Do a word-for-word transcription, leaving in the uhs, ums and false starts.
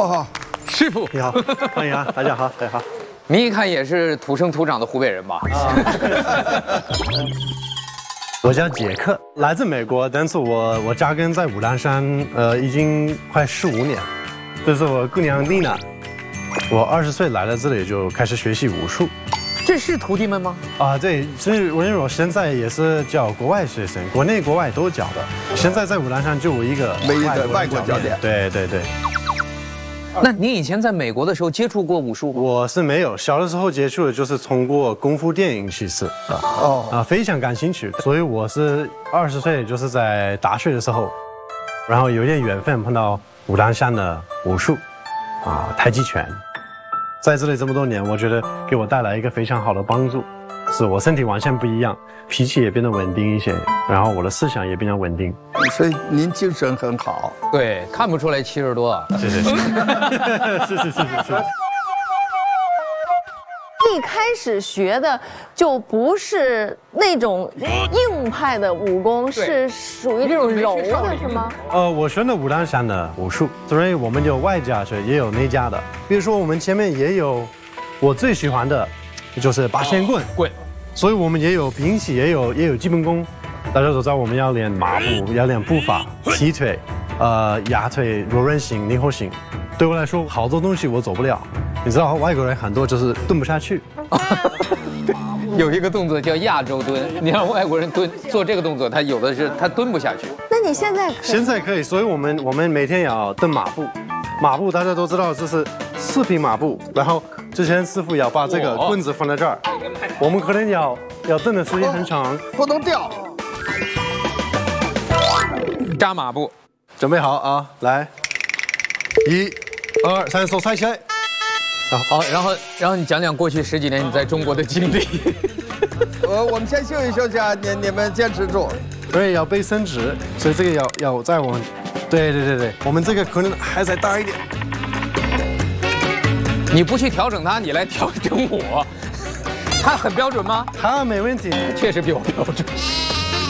哦， 师傅你好，欢迎啊，大家好，大家好。 您一看也是土生土长的湖北人吧？啊。 我叫杰克，来自美国，但是我我扎根在武当山，呃，已经快十五年。这是我姑娘丽娜，我二十岁来了这里就开始学习武术。 这是徒弟们吗？ 啊，对，所以我因为我现在也是教国外学生，国内国外都教的。现在在武当山就我一个唯一的外国教练。 对对对。 那你以前在美国的时候接触过武术吗？ 我是没有，小的时候接触的就是通过功夫电影其实啊，哦啊非常感兴趣，所以我是二十岁就是在大学的时候，然后有点缘分碰到武当山的武术，啊太极拳，在这里这么多年，我觉得给我带来一个非常好的帮助，是我身体完全不一样，脾气也变得稳定一些，然后我的思想也比较稳定， 所以您精神很好。 对，看不出来七十多。 谢谢。是是是是是。 一开始学的就不是那种硬派的武功，是属于这种柔的，是吗？ 呃，我学的武当山的武术，所以我们有外家学，也有内家的。比如说我们前面也有我最喜欢的，就是八仙棍。 棍。 所以我们也有兵器，也有也有基本功。大家都知道我们要练马步，要练步法、踢腿、呃压腿、柔韧性、灵活性。对我来说，好多东西我做不了。你知道外国人很多就是蹲不下去。 有一个动作叫亚洲蹲，你让外国人蹲做这个动作，他有的是他蹲不下去。 那你现在可以现在可以，所以我们我们每天要蹬马步。马步大家都知道这是四匹马步，然后之前师傅要把这个棍子放在这儿，我们可能要要蹬的时间很长， 不能掉。 扎马步， 准备好啊，来，一、二、三，手抬起来。 好，然后然后你讲讲过去十几年你在中国的经历。 呃，我们先休息休息啊，你你们坚持住。 对，要背伸直，所以这个要要再往，对对对对，我们这个可能还再大一点。 你不去调整它，你来调整我，它很标准吗？ 它没问题， 确实比我标准。